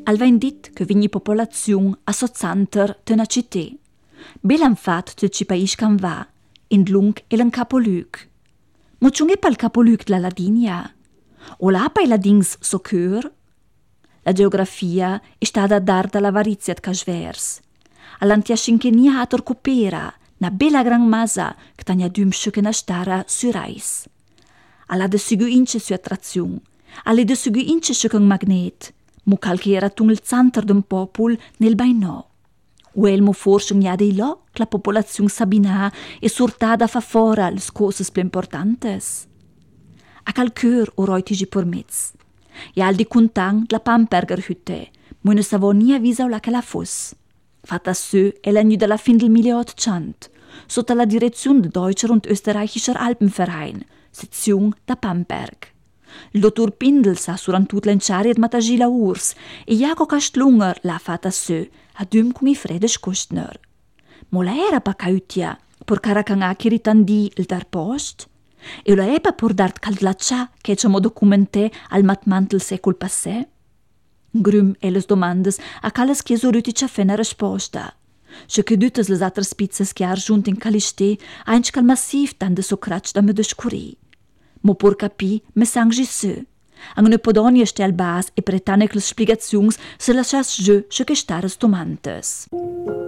Al vain dit che vigni popolazione a sozzanter de una città. Belan fat de ci país can va, in lung e l'en capoluc. Mo ciunghe pal capoluc la Ladinia? O la pa i ladins so cur? La geografia è stata dar dalla variziat casvers. All'antia scincenia hator copera, na bella gran masa che tagna dümsche che na stara surais. Alla de sugu ince su attrazione, alle de sugu ince con magnet, mo calchera tung il zanter d'un popul nel baino. O elmo forse gna dei lo che la popolazione sabina è surtada fa fora le cose più importantes. A calcur o roitigi pormez. E al di contang la Pamperger Hütte, mo ne savo ni avisa la che la fos. Fatta su è la nu della fin del 1800, sotto la direzione del Deutscher und Österreichischer Alpenverein, sezione da Pamberg. Il dottor Pindel sa surantut l'enciariet matagila urs e Jaco Castlunger l'ha fatta su, adum con i fredes Kostner. Mo la era pa cautia, por caracanga che ritandi il dar post? E la epa por dart caldlaccia che c'è mo documenté al matmantel secol passé? Grum e les domandes a cales che sorutica fena risposta. Se che dutas les altres pizzas che arjunt in caliste ainch cal massiv tan de socrac da me descuri. Mo por capi me sangi su. Ang ne podonia stel bas e pretane que les spiegazions se lascias je che stares domantes.